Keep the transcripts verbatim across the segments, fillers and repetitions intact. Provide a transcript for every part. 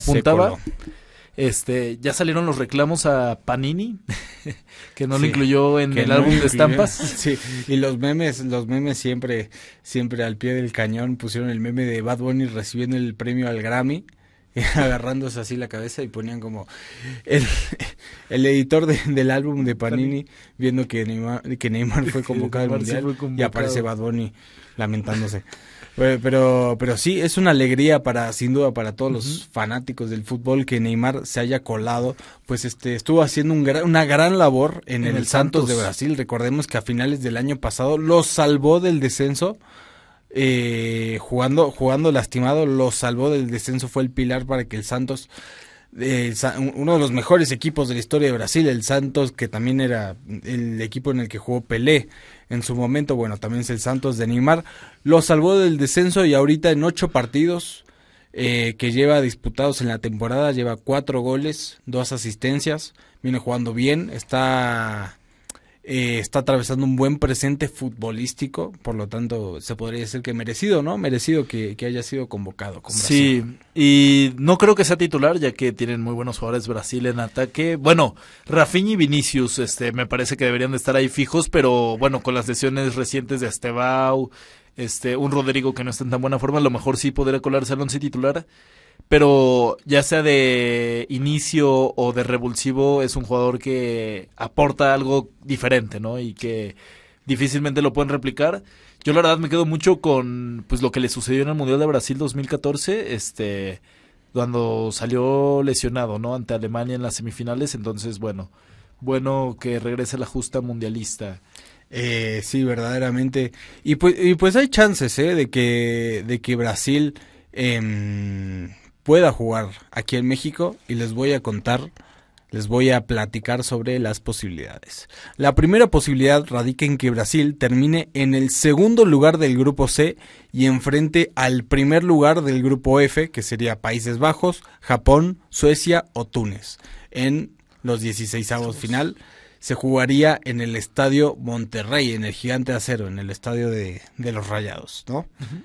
Apuntaba, este, ya salieron los reclamos a Panini, que no sí, lo incluyó en el no álbum incluyó. de estampas. Sí, y los memes, los memes siempre, siempre al pie del cañón pusieron el meme de Bad Bunny recibiendo el premio al Grammy, agarrándose así la cabeza y ponían como el, el editor de, del álbum de Panini viendo que Neymar, que Neymar fue convocado al mundial fue convocado. Y aparece Bad Bunny lamentándose. Pero, pero pero sí, es una alegría para, sin duda, para todos uh-huh. los fanáticos del fútbol que Neymar se haya colado, pues este estuvo haciendo un gran, una gran labor en, en el, el Santos. Santos de Brasil. Recordemos que a finales del año pasado los salvó del descenso, eh, jugando jugando lastimado, los salvó del descenso, fue el pilar para que el Santos, eh, uno de los mejores equipos de la historia de Brasil, el Santos, que también era el equipo en el que jugó Pelé en su momento, bueno, también es el Santos de Neymar, lo salvó del descenso y ahorita en ocho partidos eh, que lleva disputados en la temporada, lleva cuatro goles, dos asistencias, viene jugando bien, está eh, está atravesando un buen presente futbolístico, por lo tanto se podría decir que merecido, ¿no? Merecido que, que haya sido convocado con Brasil. Sí, y no creo que sea titular, ya que tienen muy buenos jugadores Brasil en ataque. Bueno, Rafinha y Vinicius, este, me parece que deberían de estar ahí fijos, pero bueno, con las lesiones recientes de Estevao, este, un Rodrigo que no está en tan buena forma, a lo mejor sí podría colarse al once titular, pero ya sea de inicio o de revulsivo, es un jugador que aporta algo diferente, ¿no? Y que difícilmente lo pueden replicar. Yo la verdad me quedo mucho con pues lo que le sucedió en el Mundial de Brasil dos mil catorce, este, cuando salió lesionado, ¿no? Ante Alemania en las semifinales, entonces bueno, bueno que regrese la justa mundialista. Eh, sí, verdaderamente. Y pues, y pues hay chances, ¿eh? De que, de que Brasil eh, pueda jugar aquí en México, y les voy a contar, les voy a platicar sobre las posibilidades. La primera posibilidad radica en que Brasil termine en el segundo lugar del grupo C y enfrente al primer lugar del grupo F, que sería Países Bajos, Japón, Suecia o Túnez. En los dieciseisavos final se jugaría en el Estadio Monterrey, en el Gigante de Acero, en el estadio de, de los Rayados, ¿no? Uh-huh.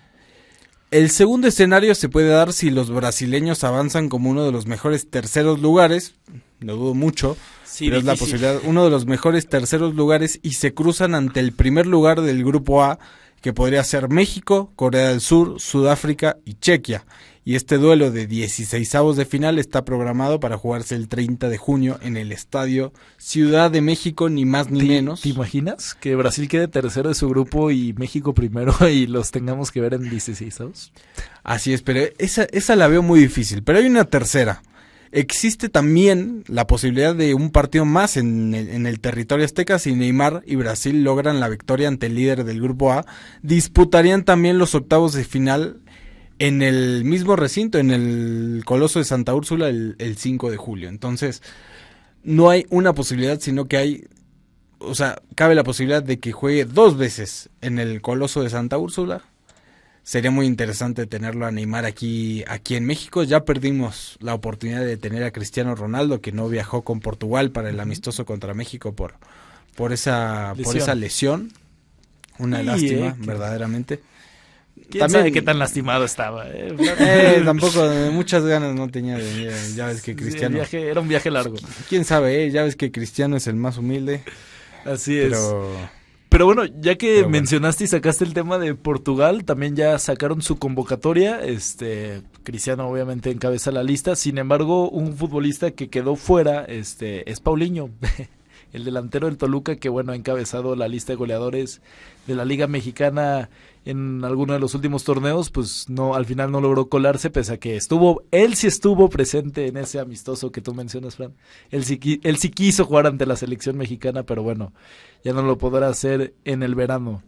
El segundo escenario se puede dar si los brasileños avanzan como uno de los mejores terceros lugares, lo dudo mucho, sí, pero difícil. Es la posibilidad, uno de los mejores terceros lugares, y se cruzan ante el primer lugar del grupo A, que podría ser México, Corea del Sur, Sudáfrica y Chequia. Y este duelo de dieciseisavos de final está programado para jugarse el treinta de junio en el Estadio Ciudad de México, ni más ni ¿Te, menos. ¿Te imaginas que Brasil quede tercero de su grupo y México primero y los tengamos que ver en dieciseisavos? Así es, pero esa, esa la veo muy difícil. Pero hay una tercera. Existe también la posibilidad de un partido más en el, en el territorio azteca. Si Neymar y Brasil logran la victoria ante el líder del grupo A, disputarían también los octavos de final en el mismo recinto, en el Coloso de Santa Úrsula, el, el cinco de julio. Entonces, no hay una posibilidad, sino que hay, o sea, cabe la posibilidad de que juegue dos veces en el Coloso de Santa Úrsula. Sería muy interesante tenerlo a Neymar aquí, aquí en México. Ya perdimos la oportunidad de tener a Cristiano Ronaldo, que no viajó con Portugal para el amistoso contra México por, por esa, lesión. por esa lesión. Una sí, lástima, eh, que... verdaderamente. ¿Quién También, sabe qué tan lastimado estaba? Eh, eh, tampoco, muchas ganas no tenía de venir. Ya ves que Cristiano... Sí, viaje, era un viaje largo. ¿Quién sabe? Eh? Ya ves que Cristiano es el más humilde. Así pero... es. Pero bueno, ya que pero mencionaste bueno. y sacaste el tema de Portugal, también ya sacaron su convocatoria. Este, Cristiano obviamente encabeza la lista. Sin embargo, un futbolista que quedó fuera este, es Paulinho, el delantero del Toluca, que bueno, ha encabezado la lista de goleadores de la Liga Mexicana en alguno de los últimos torneos. Pues no, al final no logró colarse, pese a que estuvo, él sí estuvo presente en ese amistoso que tú mencionas, Fran. Él sí, él sí quiso jugar ante la selección mexicana, pero bueno, ya no lo podrá hacer en el verano.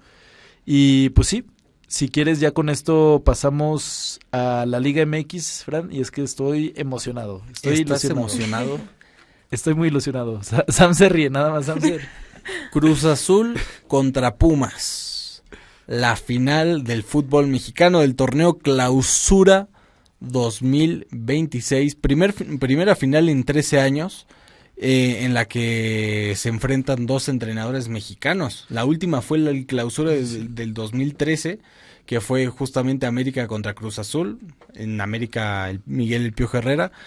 Y pues sí, si quieres ya con esto pasamos a la Liga M X, Fran, y es que estoy emocionado. Estoy ¿Estás ilusionado? emocionado? Estoy muy ilusionado. Sam se ríe, nada más Sam se ríe. Cruz Azul contra Pumas. La final del fútbol mexicano del torneo Clausura dos mil veintiséis. Primer, primera final en trece años. Eh, en la que se enfrentan dos entrenadores mexicanos. La última fue la Clausura del, del dos mil trece, que fue justamente América contra Cruz Azul, en América el Miguel El Piojo Herrera,